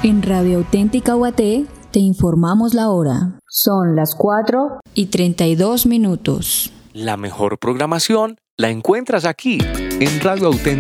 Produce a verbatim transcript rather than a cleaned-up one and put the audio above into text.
En Radio Auténtica Guaté te informamos la hora. Son las cuatro y treinta y dos minutos. La mejor programación la encuentras aquí, en Radio Auténtica.